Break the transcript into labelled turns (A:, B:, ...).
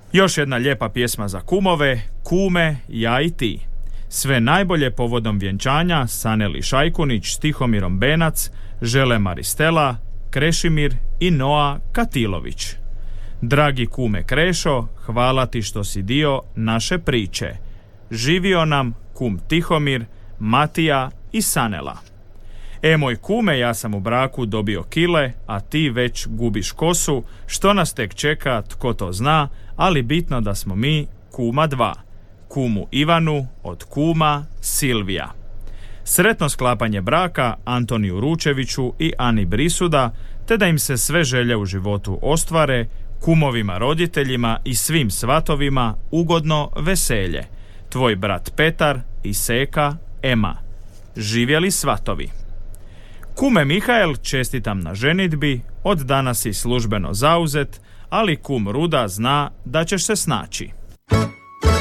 A: Još jedna lijepa pjesma za kumove, Kume, ja i ti. Sve najbolje povodom vjenčanja Saneli Šajkunić s Tihomirom Benac žele Maristela, Krešimir i Noa Katilović. Dragi kume Krešo, hvala ti što si dio naše priče. Živio nam kum Tihomir, Matija i Sanela. Moj kume, ja sam u braku dobio kile, a ti već gubiš kosu, što nas tek čeka, tko to zna, ali bitno da smo mi kuma dva. Kumu Ivanu od kuma Silvija. Sretno sklapanje braka Antoniju Ručeviću i Ani Brisuda, te da im se sve želje u životu ostvare, kumovima roditeljima i svim svatovima ugodno veselje. Tvoj brat Petar i Seka Ema. Živjeli svatovi. Kume Mihael, čestitam na ženidbi, od danas si službeno zauzet, ali kum Ruda zna da ćeš se snaći.